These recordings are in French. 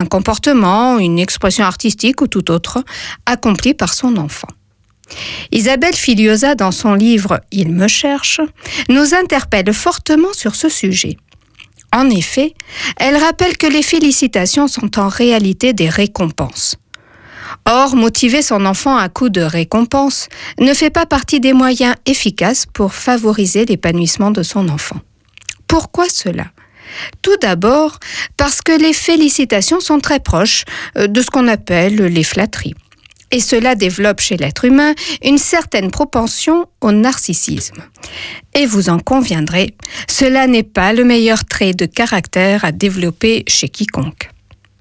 comportement, une expression artistique ou tout autre, accompli par son enfant. Isabelle Filiosa, dans son livre « Il me cherche », nous interpelle fortement sur ce sujet. En effet, elle rappelle que les félicitations sont en réalité des récompenses. Or, motiver son enfant à coup de récompense ne fait pas partie des moyens efficaces pour favoriser l'épanouissement de son enfant. Pourquoi cela ? Tout d'abord, parce que les félicitations sont très proches de ce qu'on appelle les flatteries. Et cela développe chez l'être humain une certaine propension au narcissisme. Et vous en conviendrez, cela n'est pas le meilleur trait de caractère à développer chez quiconque.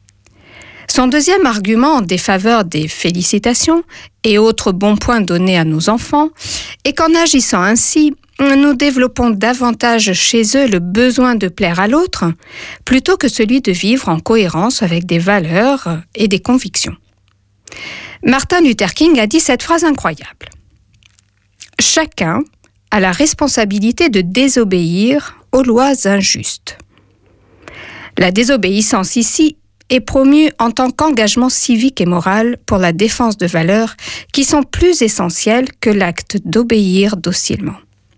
Son deuxième argument en défaveur des félicitations et autres bons points donnés à nos enfants est qu'en agissant ainsi, nous développons davantage chez eux le besoin de plaire à l'autre plutôt que celui de vivre en cohérence avec des valeurs et des convictions. Martin Luther King a dit cette phrase incroyable. « Chacun a la responsabilité de désobéir aux lois injustes. » La désobéissance ici est promue en tant qu'engagement civique et moral pour la défense de valeurs qui sont plus essentielles que l'acte d'obéir docilement.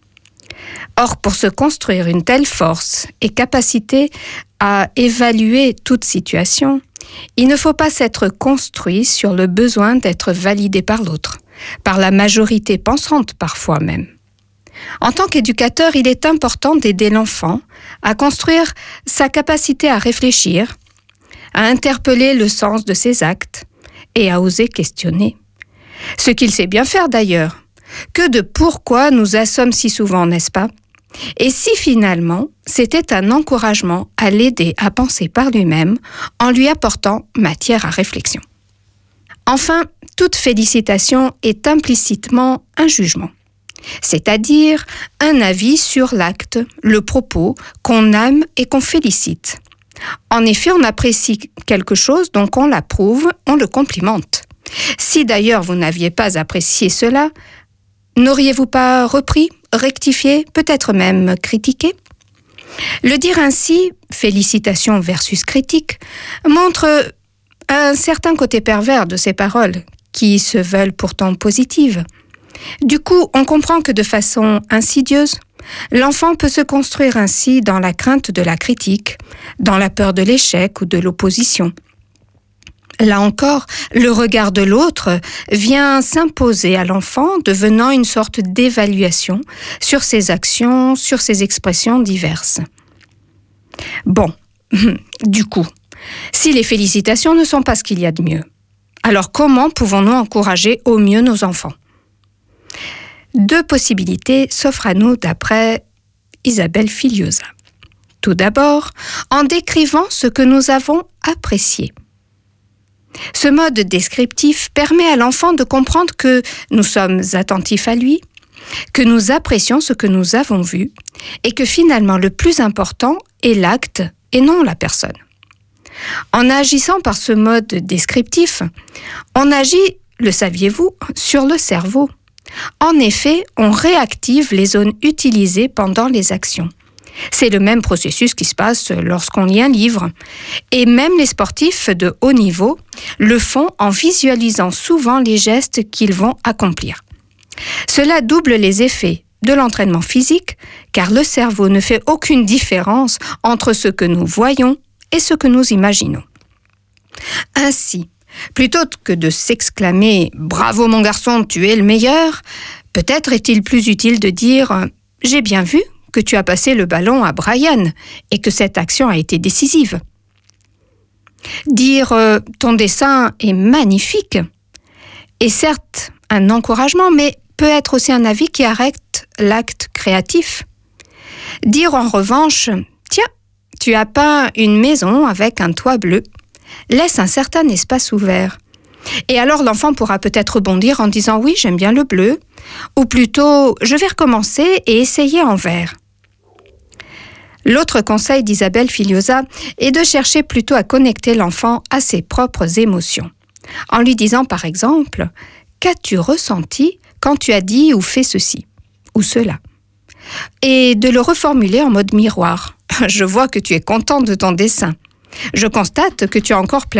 Or, pour se construire une telle force et capacité à évaluer toute situation, il ne faut pas s'être construit sur le besoin d'être validé par l'autre, par la majorité pensante parfois même. En tant qu'éducateur, il est important d'aider l'enfant à construire sa capacité à réfléchir, à interpeller le sens de ses actes et à oser questionner. Ce qu'il sait bien faire d'ailleurs. Que de pourquoi nous assomme si souvent, n'est-ce pas ? Et si finalement, c'était un encouragement à l'aider à penser par lui-même en lui apportant matière à réflexion. Enfin, toute félicitation est implicitement un jugement, c'est-à-dire un avis sur l'acte, le propos qu'on aime et qu'on félicite. En effet, on apprécie quelque chose, donc on l'approuve, on le complimente. Si d'ailleurs vous n'aviez pas apprécié cela, n'auriez-vous pas repris, rectifié, peut-être même critiqué ? Le dire ainsi, félicitations versus critique, montre un certain côté pervers de ces paroles, qui se veulent pourtant positives. Du coup, on comprend que de façon insidieuse, l'enfant peut se construire ainsi dans la crainte de la critique, dans la peur de l'échec ou de l'opposition. Là encore, le regard de l'autre vient s'imposer à l'enfant, devenant une sorte d'évaluation sur ses actions, sur ses expressions diverses. Bon, du coup, si les félicitations ne sont pas ce qu'il y a de mieux, alors comment pouvons-nous encourager au mieux nos enfants ? Deux possibilités s'offrent à nous d'après Isabelle Filiosa. Tout d'abord, en décrivant ce que nous avons apprécié. Ce mode descriptif permet à l'enfant de comprendre que nous sommes attentifs à lui, que nous apprécions ce que nous avons vu et que finalement le plus important est l'acte et non la personne. En agissant par ce mode descriptif, on agit, le saviez-vous, sur le cerveau. En effet, on réactive les zones utilisées pendant les actions. C'est le même processus qui se passe lorsqu'on lit un livre. Et même les sportifs de haut niveau le font en visualisant souvent les gestes qu'ils vont accomplir. Cela double les effets de l'entraînement physique, car le cerveau ne fait aucune différence entre ce que nous voyons et ce que nous imaginons. Ainsi, plutôt que de s'exclamer « Bravo mon garçon, tu es le meilleur », peut-être est-il plus utile de dire « J'ai bien vu que tu as passé le ballon à Brian et que cette action a été décisive. » Dire « Ton dessin est magnifique » est certes un encouragement, mais peut être aussi un avis qui arrête l'acte créatif. Dire en revanche « Tiens, tu as peint une maison avec un toit bleu » laisse un certain espace ouvert. Et alors l'enfant pourra peut-être rebondir en disant « Oui, j'aime bien le bleu » ou plutôt « Je vais recommencer et essayer en vert ». L'autre conseil d'Isabelle Filiosa est de chercher plutôt à connecter l'enfant à ses propres émotions, en lui disant par exemple « Qu'as-tu ressenti quand tu as dit ou fait ceci ou cela ?» et de le reformuler en mode miroir. « Je vois que tu es content de ton dessin. Je constate que tu as encore plein